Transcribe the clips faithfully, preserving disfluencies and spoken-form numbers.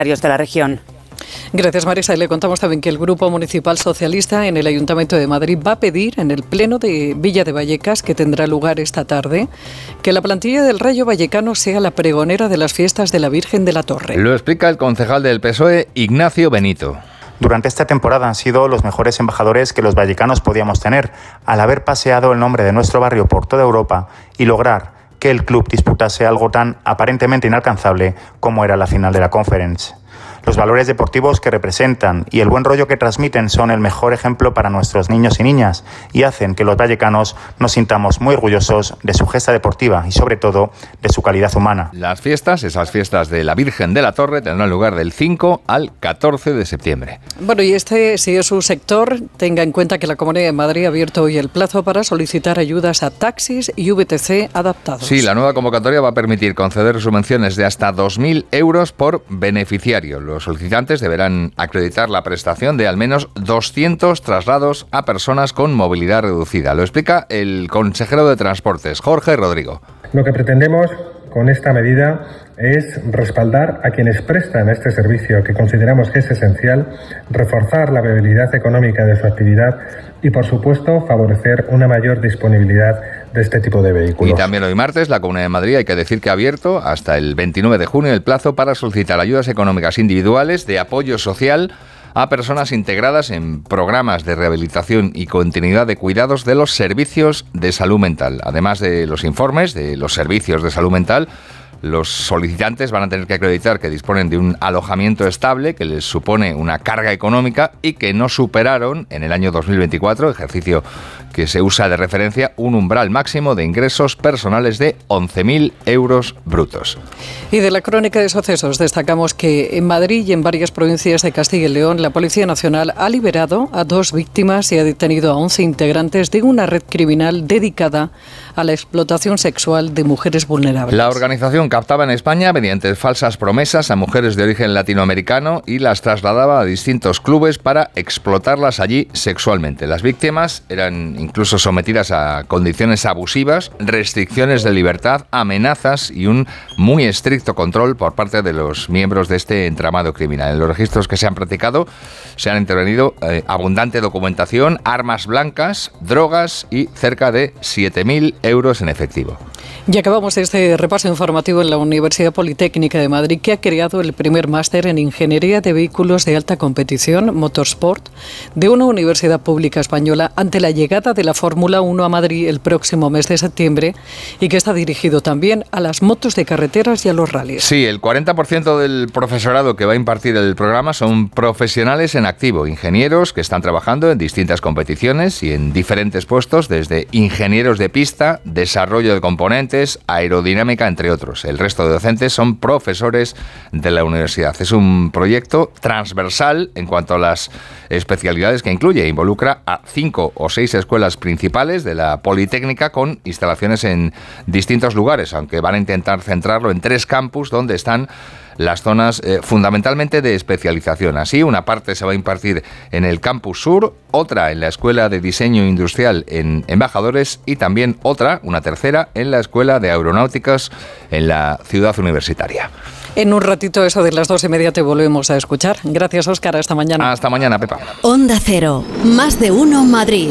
de la región. Gracias, Marisa. Y le contamos también que el Grupo Municipal Socialista en el Ayuntamiento de Madrid va a pedir en el Pleno de Villa de Vallecas, que tendrá lugar esta tarde, que la plantilla del Rayo Vallecano sea la pregonera de las fiestas de la Virgen de la Torre. Lo explica el concejal del P S O E, Ignacio Benito. Durante esta temporada han sido los mejores embajadores que los vallecanos podíamos tener, al haber paseado el nombre de nuestro barrio por toda Europa y lograr que el club disputase algo tan aparentemente inalcanzable como era la final de la Conference. Los valores deportivos que representan y el buen rollo que transmiten son el mejor ejemplo para nuestros niños y niñas y hacen que los vallecanos nos sintamos muy orgullosos de su gesta deportiva y sobre todo de su calidad humana. Las fiestas, esas fiestas de la Virgen de la Torre, tendrán lugar del cinco al catorce de septiembre. Bueno, y este, si es su sector, tenga en cuenta que la Comunidad de Madrid ha abierto hoy el plazo para solicitar ayudas a taxis y V T C adaptados. Sí, la nueva convocatoria va a permitir conceder subvenciones de hasta dos mil euros por beneficiario. Los solicitantes deberán acreditar la prestación de al menos doscientos traslados a personas con movilidad reducida. Lo explica el consejero de Transportes, Jorge Rodrigo. Lo que pretendemos con esta medida es respaldar a quienes prestan este servicio, que consideramos que es esencial, reforzar la viabilidad económica de su actividad y, por supuesto, favorecer una mayor disponibilidad de este tipo de vehículos. Y también hoy martes, la Comunidad de Madrid, hay que decir que ha abierto hasta el veintinueve de junio el plazo para solicitar ayudas económicas individuales de apoyo social a personas integradas en programas de rehabilitación y continuidad de cuidados de los servicios de salud mental. Además de los informes de los servicios de salud mental, los solicitantes van a tener que acreditar que disponen de un alojamiento estable que les supone una carga económica y que no superaron en el año dos mil veinticuatro, ejercicio que se usa de referencia, un umbral máximo de ingresos personales de once mil euros brutos. Y de la crónica de sucesos destacamos que en Madrid y en varias provincias de Castilla y León la Policía Nacional ha liberado a dos víctimas y ha detenido a once integrantes de una red criminal dedicada a la explotación sexual de mujeres vulnerables. La organización captaba en España mediante falsas promesas a mujeres de origen latinoamericano y las trasladaba a distintos clubes para explotarlas allí sexualmente. Las víctimas eran incluso sometidas a condiciones abusivas, restricciones de libertad, amenazas y un muy estricto control por parte de los miembros de este entramado criminal. En los registros que se han practicado se han intervenido eh, abundante documentación, armas blancas, drogas y cerca de siete mil euros en efectivo. Y acabamos este repaso informativo en la Universidad Politécnica de Madrid, que ha creado el primer máster en Ingeniería de Vehículos de Alta Competición, Motorsport, de una universidad pública española ante la llegada de la Fórmula uno a Madrid el próximo mes de septiembre y que está dirigido también a las motos de carreteras y a los rallies. Sí, el cuarenta por ciento del profesorado que va a impartir el programa son profesionales en activo, ingenieros que están trabajando en distintas competiciones y en diferentes puestos, desde ingenieros de pista, desarrollo de componentes, aerodinámica, entre otros. El resto de docentes son profesores de la universidad. Es un proyecto transversal en cuanto a las especialidades que incluye. Involucra a cinco o seis escuelas principales de la Politécnica con instalaciones en distintos lugares, aunque van a intentar centrarlo en tres campus donde están las zonas eh, fundamentalmente de especialización. Así, una parte se va a impartir en el Campus Sur, otra en la Escuela de Diseño Industrial en Embajadores y también otra, una tercera, en la Escuela de Aeronáuticas en la Ciudad Universitaria. En un ratito, eso de las dos y media, te volvemos a escuchar. Gracias, Óscar. Hasta mañana. Hasta mañana, Pepa. Onda Cero. Más de uno Madrid.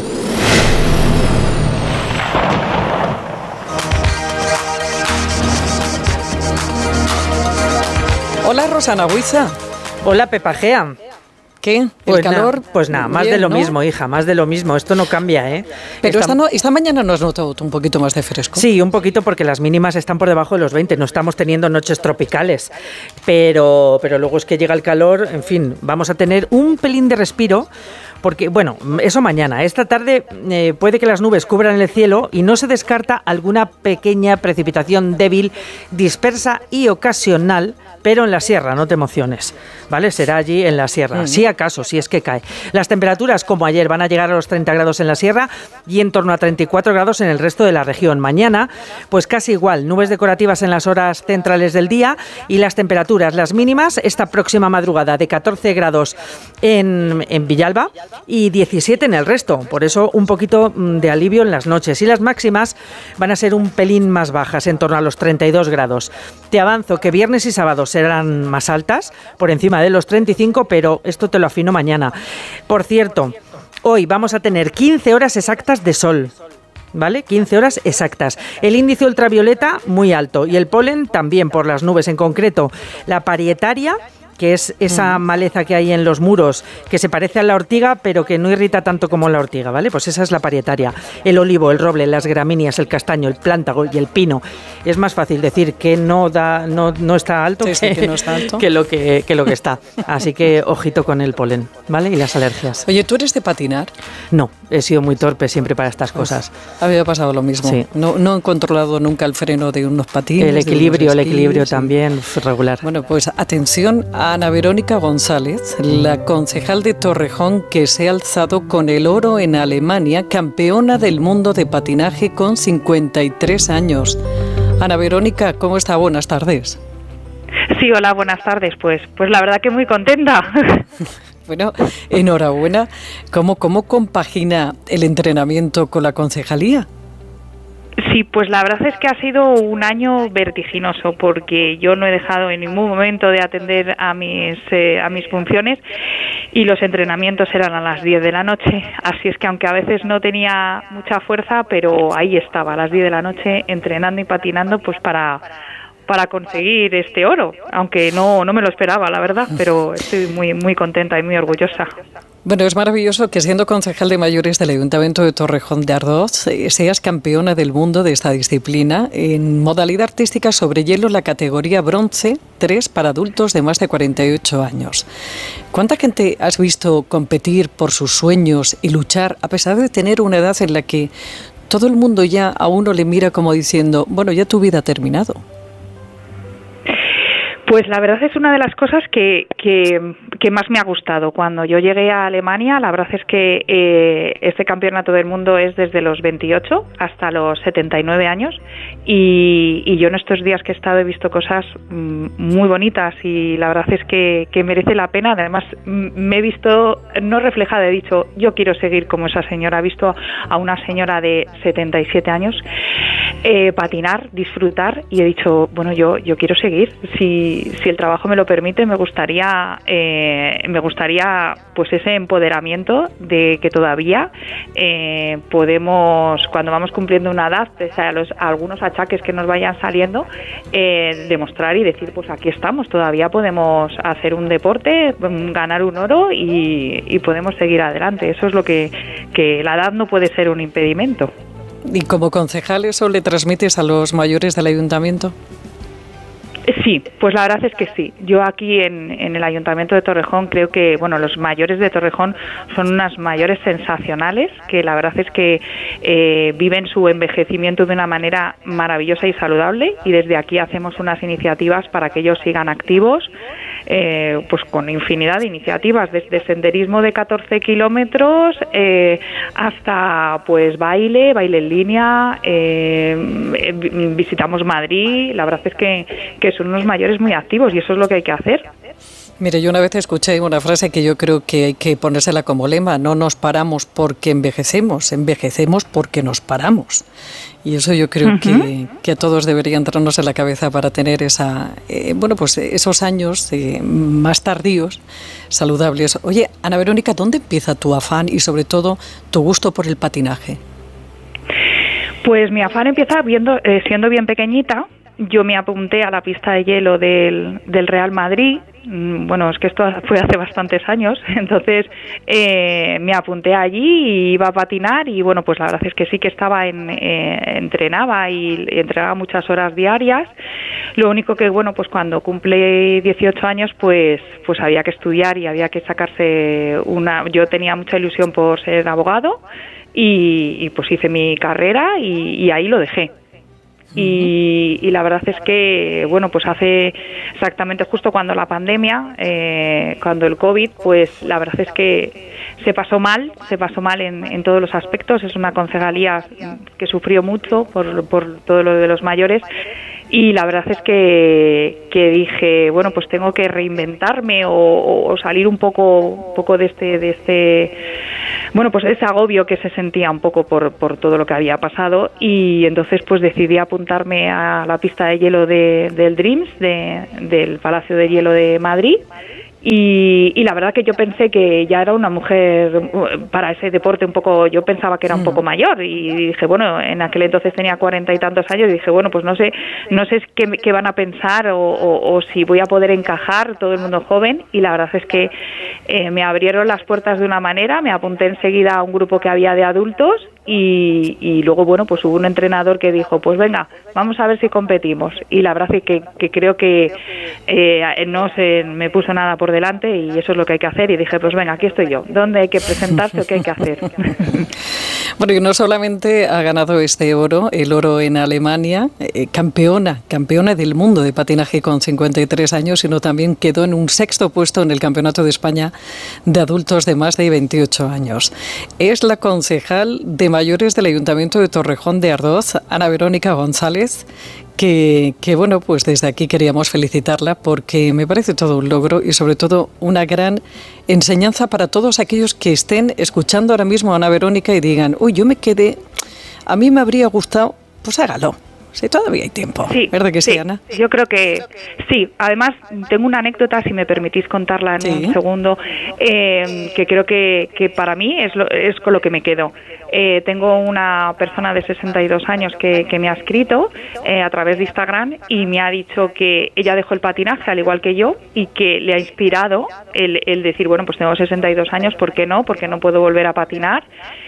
Hola, Rosana Huiza. Hola, Pepa Gea. ¿Qué? ¿El pues calor? Nada, pues nada, más Bien, de lo ¿no? mismo, hija, más de lo mismo. Esto no cambia, ¿eh? Pero esta, esta, no, esta mañana no has notado un poquito más de fresco. Sí, un poquito, porque las mínimas están por debajo de los veinte. No estamos teniendo noches tropicales. Pero, pero luego es que llega el calor. En fin, vamos a tener un pelín de respiro. Porque, bueno, eso mañana. Esta tarde eh, puede que las nubes cubran el cielo y no se descarta alguna pequeña precipitación débil, dispersa y ocasional, pero en la sierra, no te emociones, ¿vale? Será allí en la sierra, uh-huh. Si acaso, si es que cae. Las temperaturas, como ayer, van a llegar a los treinta grados en la sierra y en torno a treinta y cuatro grados en el resto de la región. Mañana, pues casi igual, nubes decorativas en las horas centrales del día y las temperaturas, las mínimas, esta próxima madrugada de catorce grados en, en Villalba y diecisiete en el resto. Por eso, un poquito de alivio en las noches. Y las máximas van a ser un pelín más bajas, en torno a los treinta y dos grados. Te avanzo que viernes y sábado serán más altas, por encima de los treinta y cinco, pero esto te lo afino mañana. Por cierto, hoy vamos a tener quince horas exactas de sol. ¿Vale? quince horas exactas. El índice ultravioleta muy alto y el polen también por las nubes, en concreto la parietaria, que es esa maleza que hay en los muros, que se parece a la ortiga, pero que no irrita tanto como la ortiga, ¿vale? Pues esa es la parietaria. El olivo, el roble, las gramíneas, el castaño, el plántago y el pino. Es más fácil decir que no da, no, no está alto, sí, que, sí, que, no está alto. que lo que, que lo que está. Así que ojito con el polen, ¿vale? Y las alergias. Oye, ¿tú eres de patinar? No, he sido muy torpe siempre para estas cosas. A mí me ha pasado lo mismo. Sí. No, no he controlado nunca el freno de unos patines. El equilibrio, el esquís, equilibrio sí. también regular. Bueno, pues atención a Ana Verónica González, la concejal de Torrejón que se ha alzado con el oro en Alemania, campeona del mundo de patinaje con cincuenta y tres años. Ana Verónica, ¿cómo está? Buenas tardes. Sí, hola, buenas tardes. Pues, pues la verdad que muy contenta. Bueno, enhorabuena. ¿Cómo, cómo compagina el entrenamiento con la concejalía? Sí, pues la verdad es que ha sido un año vertiginoso porque yo no he dejado en ningún momento de atender a mis eh, a mis funciones y los entrenamientos eran a las diez de la noche, así es que aunque a veces no tenía mucha fuerza, pero ahí estaba a las diez de la noche entrenando y patinando pues para para conseguir este oro, aunque no no me lo esperaba, la verdad, pero estoy muy muy contenta y muy orgullosa. Bueno, es maravilloso que siendo concejal de mayores del Ayuntamiento de Torrejón de Ardoz seas campeona del mundo de esta disciplina en modalidad artística sobre hielo, la categoría bronce tres para adultos de más de cuarenta y ocho años. ¿Cuánta gente has visto competir por sus sueños y luchar a pesar de tener una edad en la que todo el mundo ya a uno le mira como diciendo, bueno, ya tu vida ha terminado? Pues la verdad es una de las cosas que, que, que más me ha gustado. Cuando yo llegué a Alemania, la verdad es que eh, este campeonato del mundo es desde los veintiocho hasta los setenta y nueve años y, y yo en estos días que he estado he visto cosas mm, muy bonitas y la verdad es que, que merece la pena. Además, me he visto, no reflejada, he dicho, yo quiero seguir como esa señora. He visto a una señora de setenta y siete años eh, patinar, disfrutar y he dicho, bueno, yo, yo quiero seguir. Si Si el trabajo me lo permite, me gustaría, eh, me gustaría, pues ese empoderamiento de que todavía eh, podemos, cuando vamos cumpliendo una edad, pese a, los, a algunos achaques que nos vayan saliendo, eh, demostrar y decir, pues aquí estamos, todavía podemos hacer un deporte, ganar un oro y, y podemos seguir adelante. Eso es lo que, que la edad no puede ser un impedimento. ¿Y como concejal eso le transmites a los mayores del ayuntamiento? Sí, pues la verdad es que sí. Yo aquí en, en el Ayuntamiento de Torrejón creo que, bueno, los mayores de Torrejón son unas mayores sensacionales que la verdad es que eh, viven su envejecimiento de una manera maravillosa y saludable y desde aquí hacemos unas iniciativas para que ellos sigan activos, eh, pues con infinidad de iniciativas, desde senderismo de catorce kilómetros eh, hasta pues baile, baile en línea, eh, visitamos Madrid, la verdad es que, que son unos mayores muy activos y eso es lo que hay que hacer. Mire, yo una vez escuché una frase que yo creo que hay que ponérsela como lema: no nos paramos porque envejecemos, envejecemos porque nos paramos. Y eso yo creo uh-huh. que, que a todos debería entrarnos en la cabeza para tener esa, eh, bueno, pues esos años eh, más tardíos, saludables. Oye, Ana Verónica, ¿dónde empieza tu afán y sobre todo tu gusto por el patinaje? Pues mi afán empieza viendo, eh, siendo bien pequeñita. Yo me apunté a la pista de hielo del, del Real Madrid. Bueno, es que esto fue hace bastantes años, entonces eh, me apunté allí y iba a patinar y bueno, pues la verdad es que sí que estaba en, eh, entrenaba y entrenaba muchas horas diarias. Lo único que bueno, pues cuando cumple dieciocho años, pues pues había que estudiar y había que sacarse una. Yo tenía mucha ilusión por ser abogado y, y pues hice mi carrera y, y ahí lo dejé. Y, y la verdad es que, bueno, pues hace exactamente justo cuando la pandemia, eh, cuando el COVID, pues la verdad es que se pasó mal, se pasó mal en, en todos los aspectos. Es una concejalía que sufrió mucho por, por todo lo de los mayores y la verdad es que, que dije, bueno, pues tengo que reinventarme o, o salir un poco, un poco de este, de este bueno, pues ese agobio que se sentía un poco por, por todo lo que había pasado, y entonces pues decidí apuntarme a la pista de hielo de, del Dreams, de, del Palacio de Hielo de Madrid. Y, y la verdad que yo pensé que ya era una mujer para ese deporte un poco, yo pensaba que era un poco mayor, y dije, bueno, en aquel entonces tenía cuarenta y tantos años, y dije, bueno, pues no sé no sé qué, qué van a pensar o, o, o si voy a poder encajar, todo el mundo joven, y la verdad es que eh, me abrieron las puertas de una manera, me apunté enseguida a un grupo que había de adultos, y, y luego, bueno, pues hubo un entrenador que dijo, pues venga, vamos a ver si competimos, y la verdad es que, que creo que eh, no se me puso nada por delante, y eso es lo que hay que hacer, y dije, pues venga, aquí estoy yo, ¿dónde hay que presentarse o qué hay que hacer? Bueno, y no solamente ha ganado este oro, el oro en Alemania, eh, campeona, campeona del mundo de patinaje con cincuenta y tres años, sino también quedó en un sexto puesto en el Campeonato de España de adultos de más de veintiocho años. Es la concejal de mayores del Ayuntamiento de Torrejón de Ardoz, Ana Verónica González, Que, que, bueno, pues desde aquí queríamos felicitarla porque me parece todo un logro y sobre todo una gran enseñanza para todos aquellos que estén escuchando ahora mismo a Ana Verónica y digan, uy, yo me quedé, a mí me habría gustado, pues hágalo. Sí, todavía hay tiempo. Sí, ¿verdad que sí, sí, Ana? Yo creo que sí. Además, tengo una anécdota, si me permitís contarla en sí. un segundo, eh, que creo que, que para mí es, lo, es con lo que me quedo. Eh, tengo una persona de sesenta y dos años que, que me ha escrito eh, a través de Instagram y me ha dicho que ella dejó el patinaje al igual que yo y que le ha inspirado el, el decir, bueno, pues tengo sesenta y dos años, ¿por qué no? Porque no puedo volver a patinar.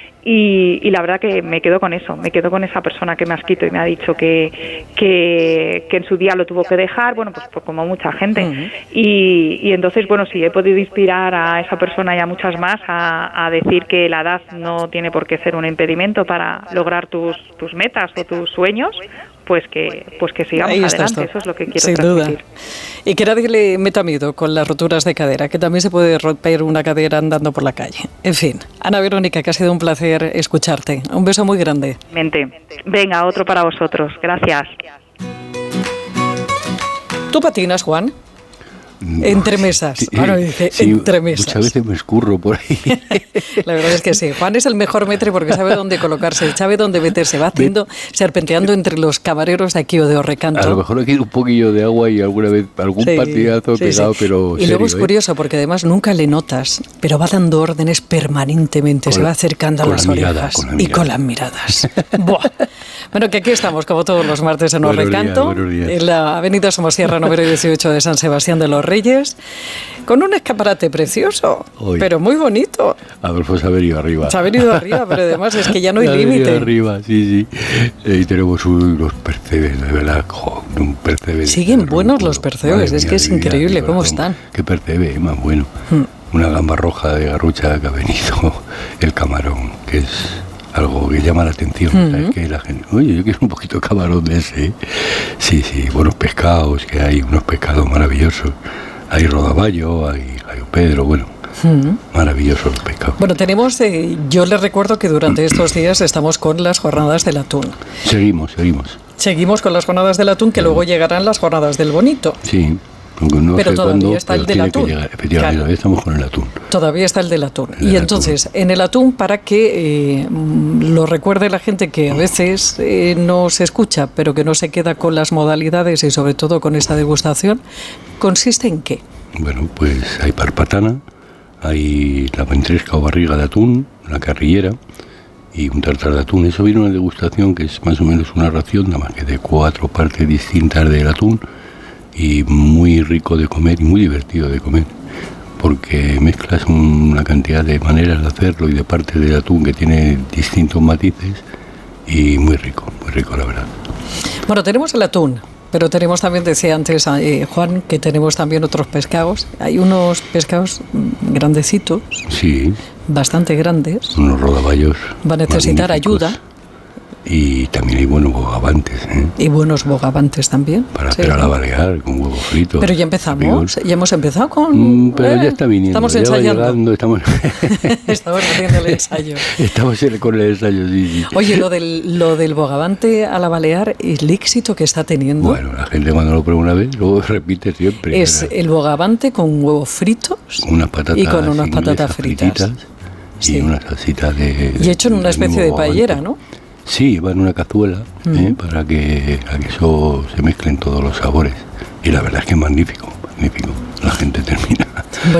Y, y la verdad que me quedo con eso, me quedo con esa persona que me ha escrito y me ha dicho que, que, que en su día lo tuvo que dejar, bueno, pues, pues como mucha gente. Uh-huh. y, y entonces, bueno, sí, he podido inspirar a esa persona y a muchas más a, a decir que la edad no tiene por qué ser un impedimento para lograr tus, tus metas o tus sueños, pues que pues que sigamos Ahí adelante, eso es lo que quiero Sin transmitir. Duda. Y que nadie le meta miedo con las roturas de cadera, que también se puede romper una cadera andando por la calle. En fin, Ana Verónica, que ha sido un placer escucharte. Un beso muy grande. Mente. Venga, otro para vosotros. Gracias. ¿Tú patinas, Juan? Entre mesas. Sí, Ahora dice, sí, entre mesas. Muchas veces me escurro por ahí. La verdad es que sí. Juan es el mejor metre porque sabe dónde colocarse, sabe dónde meterse. Va haciendo, serpenteando entre los camareros de aquí o de Orrecanto. A lo mejor aquí un poquillo de agua y alguna vez algún sí, patinazo sí, pegado, sí. pero Y serio, luego es curioso ¿eh? porque además nunca le notas, pero va dando órdenes permanentemente. Con, se va acercando a las mirada, orejas con la y con las miradas. Buah. Bueno, que aquí estamos como todos los martes en Orrecanto, en la avenida Somosierra número dieciocho de San Sebastián de los Reyes, con un escaparate precioso, Hoy. pero muy bonito. Adolfo se ha venido arriba. Se ha venido arriba, pero además es que ya no hay límite. Se ha venido arriba, sí, sí. Y tenemos unos percebes, de verdad, un percebe. Siguen buenos los percebes, es que es increíble cómo corazón. están. Qué percebe, más bueno. Hmm. Una gamba roja de garrucha que ha venido, el camarón, que es algo que llama la atención, uh-huh. ¿sabes? Que la gente, oye, yo quiero un poquito de camarón de ese. Sí, sí, buenos pescados, que hay unos pescados maravillosos. Hay rodaballo, hay gallo Pedro, bueno, uh-huh. maravillosos los pescados. Bueno, tenemos, eh, yo les recuerdo que durante estos días estamos con las jornadas del atún. Seguimos, seguimos. Seguimos con las jornadas del atún, que sí. luego llegarán las jornadas del bonito. Sí. No pero sé todavía cuándo, está el del atún. Llegar, efectivamente, claro. Todavía estamos con el atún. Todavía está el del atún. El y entonces, atún. en el atún, para que eh, lo recuerde la gente que a veces eh, no se escucha, pero que no se queda con las modalidades y sobre todo con esta degustación, ¿consiste en qué? Bueno, pues hay parpatana, hay la ventresca o barriga de atún, la carrillera y un tartar de atún. Eso viene una degustación que es más o menos una ración, nada más que de cuatro partes distintas del atún, y muy rico de comer y muy divertido de comer, porque mezclas una cantidad de maneras de hacerlo y de partes del atún que tiene distintos matices y muy rico, muy rico la verdad. Bueno, tenemos el atún, pero tenemos también, decía antes eh, Juan, que tenemos también otros pescados. Hay unos pescados grandecitos, sí, bastante grandes, unos rodaballos. Va a necesitar ayuda. Y también hay buenos bogavantes, ¿eh? Y buenos bogavantes también. Para hacer sí. a la balear, con huevos fritos. Pero ya empezamos, ya hemos empezado con... Mm, pero eh, ya está viniendo, estamos ya ensayando. Va llegando, estamos... estamos haciendo el ensayo. Estamos con el ensayo, sí, sí. Oye, lo del, lo del bogavante a la balear, el éxito que está teniendo... Bueno, la gente cuando lo prueba una vez, luego repite siempre. Es ¿verdad? El bogavante con huevos fritos unas patatas, y con unas patatas fritas. Frititas. Sí. Y una salsita de... Y hecho en una especie de paellera, ¿no? Sí, va en una cazuela, mm. ¿eh? para que, a que eso se mezclen todos los sabores. Y la verdad es que es magnífico, magnífico. La gente termina. Bueno,